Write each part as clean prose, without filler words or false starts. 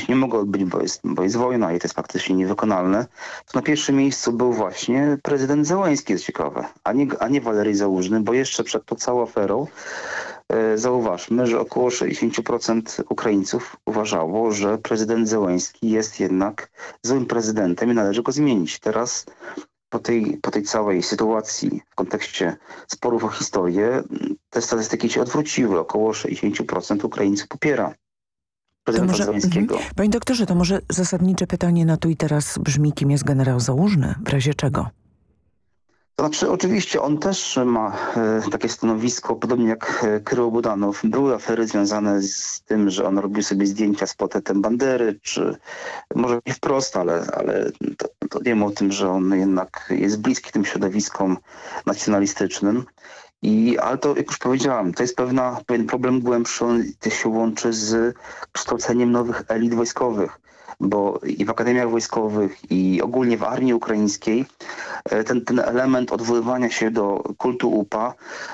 nie mogło odbyć, bo jest wojna i to jest faktycznie niewykonalne, to na pierwszym miejscu był właśnie prezydent Zełenski, jest ciekawe, a nie Walery Załużny, bo jeszcze przed tą całą aferą zauważmy, że około 60% Ukraińców uważało, że prezydent Zełenski jest jednak złym prezydentem i należy go zmienić. Teraz po tej całej sytuacji w kontekście sporów o historię te statystyki się odwróciły. Około 60% Ukraińców popiera prezydenta Zełenskiego. Panie doktorze, to może zasadnicze pytanie na tu i teraz brzmi, kim jest generał Załużny, w razie czego? To znaczy oczywiście on też ma takie stanowisko, podobnie jak Kryło Budanow. Były afery związane z tym, że on robił sobie zdjęcia z portretem Bandery, czy może nie wprost, ale to wiemy o tym, że on jednak jest bliski tym środowiskom nacjonalistycznym. Ale to, jak już powiedziałam, to jest pewien problem głębszy, on się łączy z kształceniem nowych elit wojskowych, bo i w akademiach wojskowych, i ogólnie w armii ukraińskiej ten element odwoływania się do kultu UPA,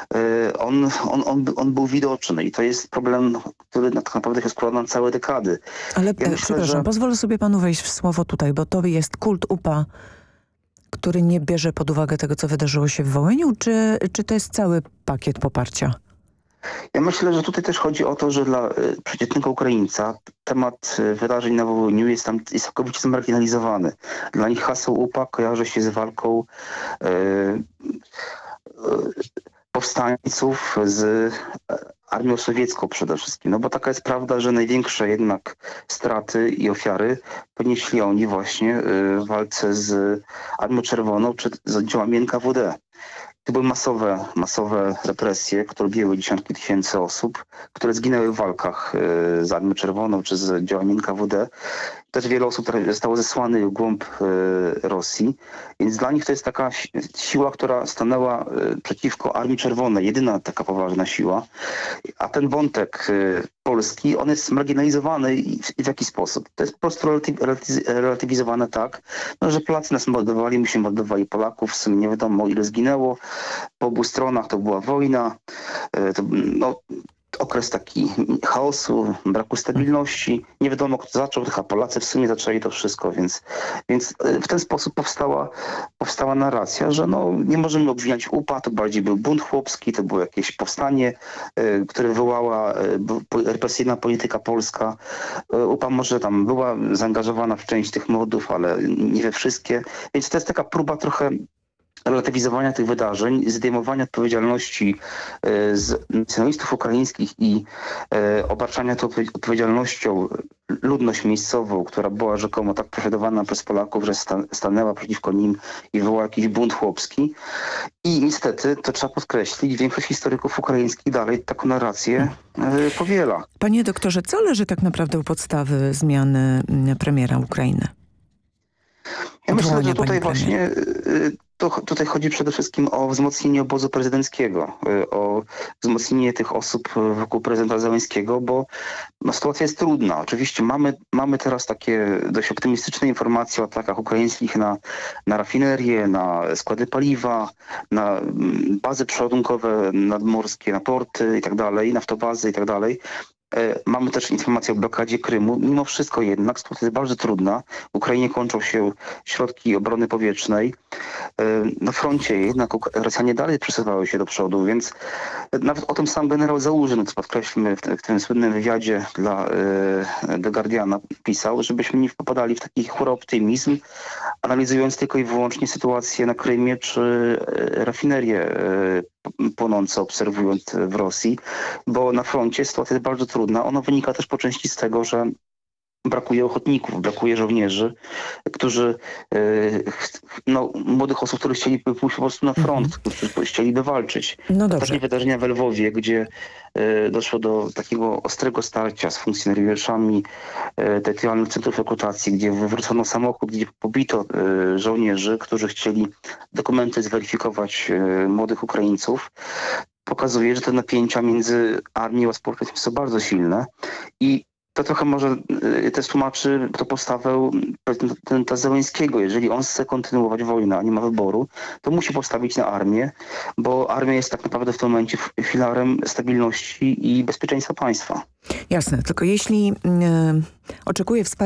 on był widoczny i to jest problem, który tak naprawdę się składa na całe dekady. Ale przepraszam, pozwolę sobie panu wejść w słowo tutaj, bo to jest kult UPA, który nie bierze pod uwagę tego, co wydarzyło się w Wołyniu, czy to jest cały pakiet poparcia? Ja myślę, że tutaj też chodzi o to, że dla przeciętnego Ukraińca temat wydarzeń na Wołyniu jest całkowicie zmarginalizowany. Dla nich hasło UPA kojarzy się z walką powstańców z armią sowiecką przede wszystkim. No bo taka jest prawda, że największe jednak straty i ofiary ponieśli oni właśnie w walce z Armią Czerwoną czy z oddziałami NKWD. To były masowe represje, które objęły dziesiątki tysięcy osób, które zginęły w walkach z Armią Czerwoną czy z działami NKWD. Też wiele osób zostało zesłanych w głąb Rosji, więc dla nich to jest taka siła, która stanęła przeciwko Armii Czerwonej, jedyna taka poważna siła. A ten wątek polski, on jest marginalizowany i w jaki sposób? To jest po prostu relatywizowane tak, no, że Polacy nas mordowali, my się mordowali Polaków, w sumie nie wiadomo ile zginęło. Po obu stronach to była wojna, okres taki chaosu, braku stabilności. Nie wiadomo, kto zaczął, a Polacy w sumie zaczęli to wszystko, więc w ten sposób powstała narracja, że nie możemy obwiniać UPA, to bardziej był bunt chłopski, to było jakieś powstanie, które wywołała represyjna polityka polska. UPA może tam była zaangażowana w część tych mordów, ale nie we wszystkie, więc to jest taka próba trochę relatywizowania tych wydarzeń, zdejmowania odpowiedzialności z nacjonalistów ukraińskich i obarczania to odpowiedzialnością ludność miejscową, która była rzekomo tak prześladowana przez Polaków, że stanęła przeciwko nim i wywołała jakiś bunt chłopski. I niestety, to trzeba podkreślić, większość historyków ukraińskich dalej taką narrację powiela. Panie doktorze, co leży tak naprawdę u podstawy zmiany premiera Ukrainy? Ja myślę, że tutaj właśnie tutaj chodzi przede wszystkim o wzmocnienie obozu prezydenckiego, o wzmocnienie tych osób wokół prezydenta Zełenskiego, bo sytuacja jest trudna. Oczywiście mamy teraz takie dość optymistyczne informacje o atakach ukraińskich na rafinerie, na składy paliwa, na bazy przeładunkowe nadmorskie, na porty i tak dalej, naftobazy i tak dalej. Mamy też informację o blokadzie Krymu. Mimo wszystko jednak sytuacja jest bardzo trudna. W Ukrainie kończą się środki obrony powietrznej. Na froncie jednak Rosjanie dalej przesuwały się do przodu, więc nawet o tym sam generał Załużny, co podkreślmy w tym słynnym wywiadzie dla The Guardiana, pisał, żebyśmy nie popadali w taki chóry optymizm, analizując tylko i wyłącznie sytuację na Krymie czy rafinerie płonące obserwując w Rosji, bo na froncie sytuacja jest bardzo trudna. Ona wynika też po części z tego, że brakuje ochotników, brakuje żołnierzy, którzy, młodych osób, które chcieliby pójść po prostu na front, którzy chcieliby walczyć. No dobrze. Takie wydarzenia w Lwowie, gdzie doszło do takiego ostrego starcia z funkcjonariuszami terytorialnych centrów rekrutacji, gdzie wywrócono samochód, gdzie pobito żołnierzy, którzy chcieli dokumenty zweryfikować młodych Ukraińców. Pokazuje, że te napięcia między armią a społeczeństwem są bardzo silne i to trochę może też tłumaczy to postawę prezydenta Zełenskiego. Jeżeli on chce kontynuować wojnę, a nie ma wyboru, to musi postawić na armię, bo armia jest tak naprawdę w tym momencie filarem stabilności i bezpieczeństwa państwa. Jasne, tylko jeśli oczekuje wsparcia